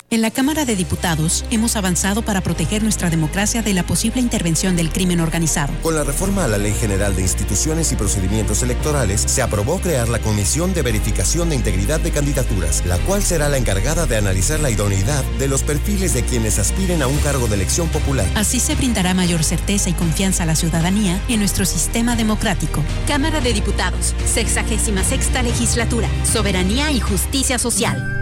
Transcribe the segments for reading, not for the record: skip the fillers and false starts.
En la Cámara de Diputados hemos avanzado para proteger nuestra democracia de la posible intervención del crimen organizado. Con la reforma a la Ley General de Instituciones y Procedimientos Electorales, se aprobó crear la Comisión de Verificación de Integridad de Candidaturas, la cual será la encargada de analizar la idoneidad de los perfiles de quienes aspiren a un cargo de elección popular. Así se brindará mayor certeza y confianza a la ciudadanía en nuestro sistema democrático. Cámara de Diputados, 66ª Legislatura, Soberanía y Justicia Social.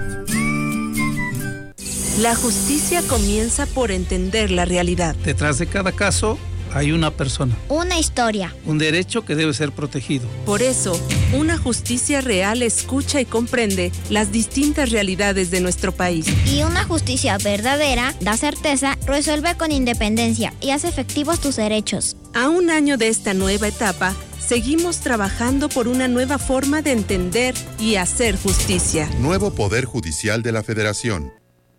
La justicia comienza por entender la realidad. Detrás de cada caso hay una persona. Una historia. Un derecho que debe ser protegido. Por eso, una justicia real escucha y comprende las distintas realidades de nuestro país. Y una justicia verdadera da certeza, resuelve con independencia y hace efectivos tus derechos. A un año de esta nueva etapa, seguimos trabajando por una nueva forma de entender y hacer justicia. Nuevo Poder Judicial de la Federación.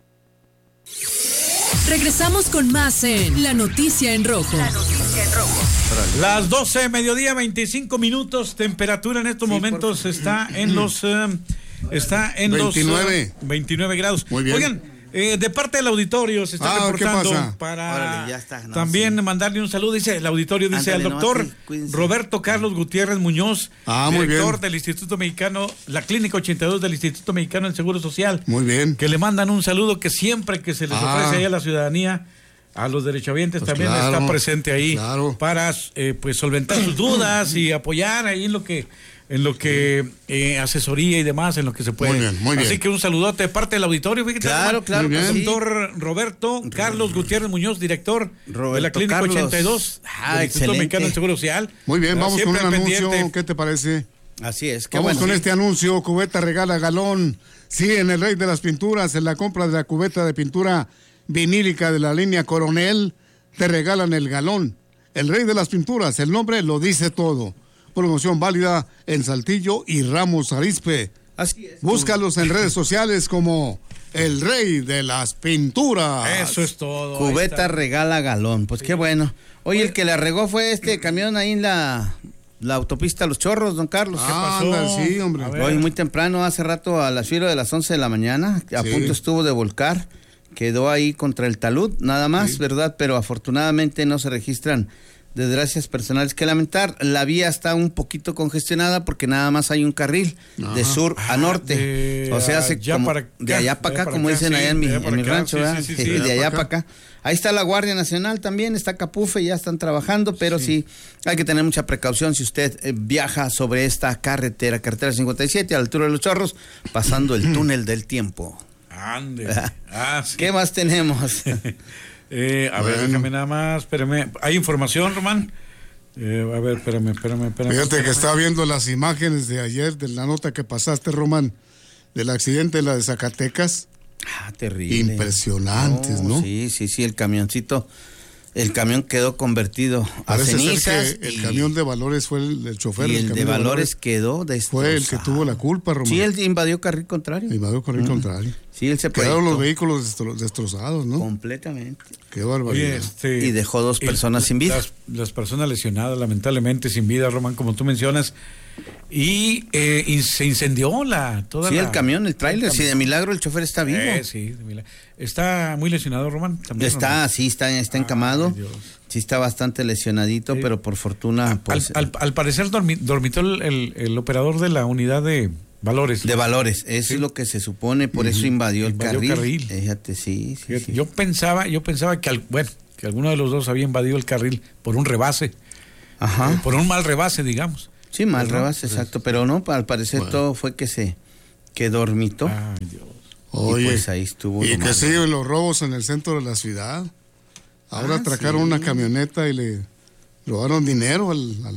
Regresamos con más en La Noticia en Rojo. La Noticia en Rojo. Las 12, mediodía, 25 minutos. Temperatura en estos momentos está en los 29 grados. Muy bien. Oigan, de parte del auditorio se está reportando para Órale, ya está, también mandarle un saludo. Dice el auditorio, dice al doctor Roberto Carlos Gutiérrez Muñoz, director del Instituto Mexicano, la Clínica 82 del Instituto Mexicano del Seguro Social. Muy bien. Que le mandan un saludo, que siempre que se les ofrece ahí a la ciudadanía, a los derechohabientes, pues también está presente ahí para pues solventar sus dudas y apoyar ahí en lo que asesoría y demás, en lo que se puede. Muy bien, muy bien. Así que un saludote de parte del auditorio. Fíjate, claro, doctor Roberto Carlos Gutiérrez Muñoz, director de la Clínica 82 del Instituto Mexicano del Seguro Social. Muy bien, vamos con un anuncio. ¿Qué te parece? Así es. Vamos con este anuncio. Cubeta regala galón. Sí, en el Rey de las Pinturas, en la compra de la cubeta de pintura vinílica de la línea Coronel, te regalan el galón. El Rey de las Pinturas, el nombre lo dice todo. Promoción válida en Saltillo y Ramos Arizpe. Así es. Búscalos en redes sociales como el Rey de las Pinturas. Eso es todo. Cubeta regala galón. Pues qué bueno. Oye, el que la regó fue este camión ahí en la autopista Los Chorros, don Carlos. ¿Qué pasó? Sí, hombre. Hoy muy temprano, hace rato, a las 11 de la mañana, a punto estuvo de volcar. Quedó ahí contra el talud, nada más, ¿verdad? Pero afortunadamente no se registran desgracias personales que lamentar. La vía está un poquito congestionada porque nada más hay un carril de sur a norte. O sea, de allá para acá, como dicen allá en mi rancho, ¿verdad? De allá para acá. Ahí está la Guardia Nacional también, está Capufe, ya están trabajando, pero sí hay que tener mucha precaución si usted viaja sobre esta carretera 57 a la altura de Los Chorros, pasando el túnel del tiempo. Ande. Sí. ¿Qué más tenemos? A ver, déjame nada más, espérame. ¿Hay información, Román? A ver, espérame. Fíjate que estaba viendo las imágenes de ayer, de la nota que pasaste, Román, del accidente de la de Zacatecas. Terrible. Impresionantes, ¿no? Sí, el camioncito. El camión quedó convertido a cenizas. Ser que el camión de Valores fue el chofer. Y el de Valores quedó destrozado. Fue el que tuvo la culpa, Román. Sí, él invadió carril contrario. Contrario. Sí, él se quedaron los vehículos destrozados, ¿no? Completamente. Qué barbaridad. Y dejó 2 personas sin vida. Las personas lesionadas, lamentablemente, sin vida, Román, como tú mencionas. Y se incendió el camión, el tráiler. Sí, de milagro el chofer está vivo. Sí, de milagro. Está muy lesionado, Román. También, está encamado. Sí, está bastante lesionadito, pero por fortuna. Pues, al parecer dormitó el operador de la unidad de Valores. De Valores, eso es lo que se supone, por eso invadió el carril. Fíjate, sí. Yo pensaba que alguno de los dos había invadido el carril por un rebase. Ajá. Por un mal rebase, digamos. Sí, mal rebase, exacto, pero no, al parecer todo fue que dormitó. Ay, Dios. Oye, y pues ahí estuvo. Y que siguen los robos en el centro de la ciudad. Ahora atracaron una camioneta y le robaron dinero al